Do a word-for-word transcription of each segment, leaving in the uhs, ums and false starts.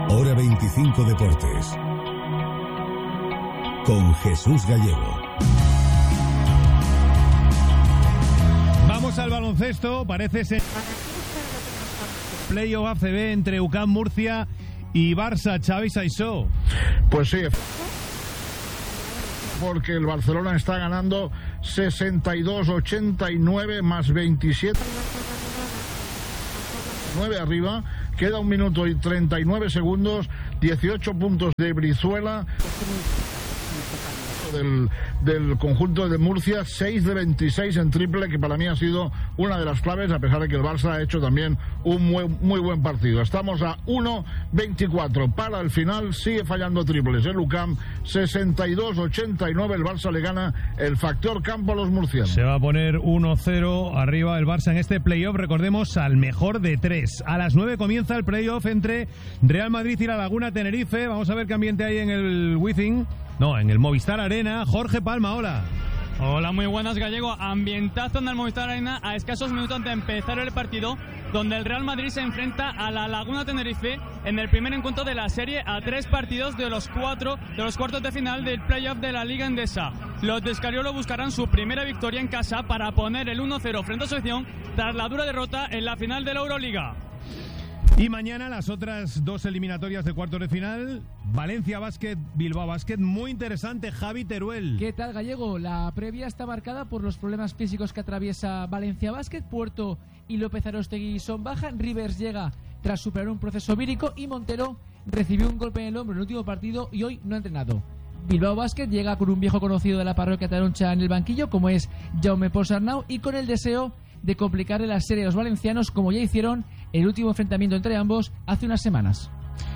Hora veinticinco Deportes. Con Jesús Gallego. Vamos al baloncesto. Parece ser playoff A C B entre U C A M Murcia y Barça. Xavi Saissó. Pues sí, porque el Barcelona está ganando sesenta y dos ochenta y nueve más veintisiete. nueve arriba, queda un minuto y treinta y nueve segundos, dieciocho puntos de Brizuela del, del conjunto de Murcia, seis de veintiséis en triple, que para mí ha sido una de las claves, a pesar de que el Barça ha hecho también un muy, muy buen partido. Estamos a uno veinticuatro para el final, sigue fallando triples el U C A M, sesenta y dos ochenta y nueve, el Barça le gana el factor campo a los murcianos. Se va a poner uno cero arriba el Barça en este playoff, recordemos, al mejor de tres. A las nueve comienza el playoff entre Real Madrid y La Laguna Tenerife. Vamos a ver qué ambiente hay en el Wizzing. No, en el Movistar Arena. Jorge Palma, hola. Hola, muy buenas, Gallego. Ambientazo en el Movistar Arena a escasos minutos de empezar el partido, donde el Real Madrid se enfrenta a La Laguna Tenerife en el primer encuentro de la serie a tres partidos de los cuatro de los cuartos de final del playoff de la Liga Endesa. Los de Escariolo buscarán su primera victoria en casa para poner el uno cero frente a su selección tras la dura derrota en la final de la Euroliga. Y mañana las otras dos eliminatorias de cuartos de final. Valencia Basket, Bilbao Basket. Muy interesante, Javi Teruel. ¿Qué tal, Gallego? La previa está marcada por los problemas físicos que atraviesa Valencia Basket. Puerto y López Arostegui son baja. Rivers llega tras superar un proceso vírico y Montero recibió un golpe en el hombro en el último partido y hoy no ha entrenado. Bilbao Basket llega con un viejo conocido de la parroquia taroncha en el banquillo, como es Jaume Ponsarnau, y con el deseo de complicarle la serie a los valencianos, como ya hicieron el último enfrentamiento entre ambos hace unas semanas.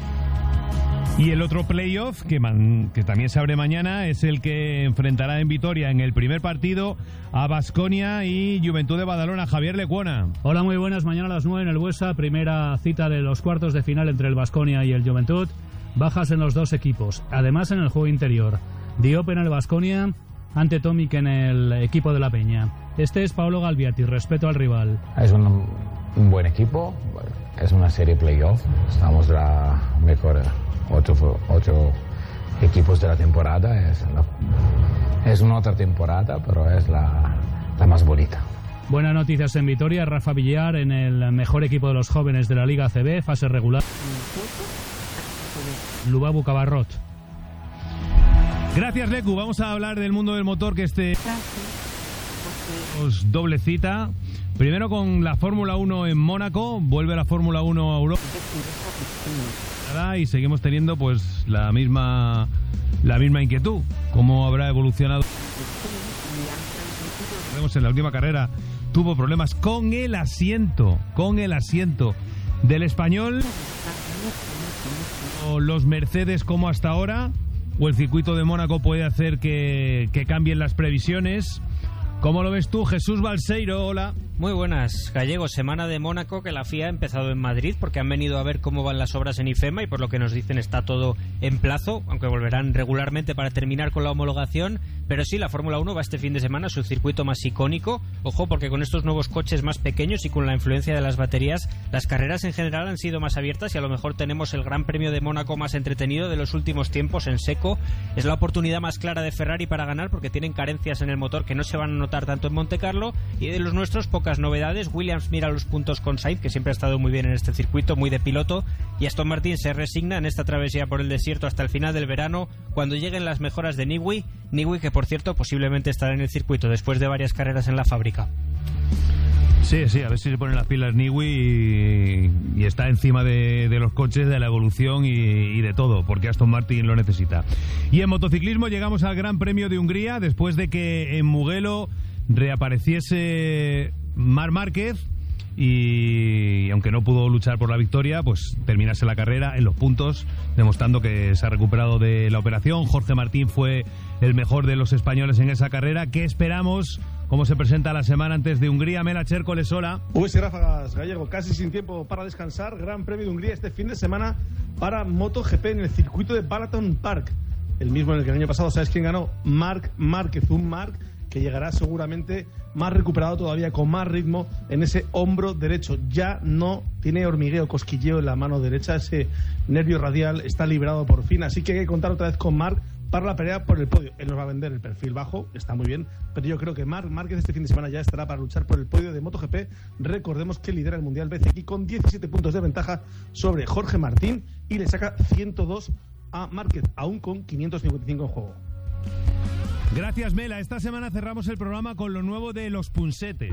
Y el otro playoff, que, man, que también se abre mañana, es el que enfrentará en Vitoria en el primer partido a Baskonia y Juventud de Badalona. Javier Lecuona. Hola, muy buenas. Mañana a las nueve en el Buesa, primera cita de los cuartos de final entre el Baskonia y el Juventud. Bajas en los dos equipos. Además, en el juego interior, Diop en el Baskonia, ante Tomic en el equipo de la Peña. Este es Paolo Galbiati, respeto al rival. Es un, un buen equipo, es una serie playoff, estamos la mejor ocho, ocho equipos de la temporada, es, la, es una otra temporada, pero es la, la más bonita. Buenas noticias en Vitoria, Rafa Villar en el mejor equipo de los jóvenes de la Liga A C B, fase regular. Lubabu Cabarrot. Gracias, Lecu. Vamos a hablar del mundo del motor, que este os doble cita. Primero con la Fórmula uno en Mónaco. Vuelve la Fórmula uno a Europa. Y seguimos teniendo pues la misma la misma inquietud. ¿Cómo habrá evolucionado? Vemos en la última carrera tuvo problemas con el asiento, con el asiento del español. O los Mercedes como hasta ahora, o el circuito de Mónaco puede hacer que, que cambien las previsiones. ¿Cómo lo ves tú, Jesús Balseiro? Hola. Muy buenas, Gallego. Semana de Mónaco que la F I A ha empezado en Madrid porque han venido a ver cómo van las obras en IFEMA y por lo que nos dicen está todo en plazo, aunque volverán regularmente para terminar con la homologación. Pero sí, la Fórmula uno va este fin de semana a su circuito más icónico. Ojo, porque con estos nuevos coches más pequeños y con la influencia de las baterías, las carreras en general han sido más abiertas y a lo mejor tenemos el Gran Premio de Mónaco más entretenido de los últimos tiempos en seco. Es la oportunidad más clara de Ferrari para ganar porque tienen carencias en el motor que no se van a notar tanto en Montecarlo, y de los nuestros pocas novedades. Williams mira los puntos con Sainz, que siempre ha estado muy bien en este circuito, muy de piloto, y Aston Martin se resigna en esta travesía por el desierto hasta el final del verano, cuando lleguen las mejoras de Newey, Newey que por cierto posiblemente estará en el circuito después de varias carreras en la fábrica. Sí, sí, a ver si se ponen las pilas Newey y, y está encima de, de los coches, de la evolución y, y de todo, porque Aston Martin lo necesita. Y en motociclismo llegamos al Gran Premio de Hungría, después de que en Mugello reapareciese Marc Márquez y, y aunque no pudo luchar por la victoria, pues terminase la carrera en los puntos, demostrando que se ha recuperado de la operación. Jorge Martín fue el mejor de los españoles en esa carrera. ¿Qué esperamos? ¿Cómo se presenta la semana antes de Hungría? Mela Chércoles, hola. U S Ráfagas, Gallego, casi sin tiempo para descansar. Gran Premio de Hungría este fin de semana para MotoGP en el circuito de Balaton Park, el mismo en el que el año pasado, ¿sabes quién ganó? Marc Márquez, un Marc que llegará seguramente más recuperado todavía, con más ritmo en ese hombro derecho. Ya no tiene hormigueo, cosquilleo en la mano derecha, ese nervio radial está liberado por fin, así que hay que contar otra vez con Marc para la pelea por el podio. Él nos va a vender el perfil bajo, está muy bien, pero yo creo que Marc Márquez este fin de semana ya estará para luchar por el podio de MotoGP. Recordemos que lidera el Mundial B C X con diecisiete puntos de ventaja sobre Jorge Martín y le saca ciento dos a Márquez, aún con quinientos cincuenta y cinco en juego. Gracias, Mela. Esta semana cerramos el programa con lo nuevo de Los Punsetes.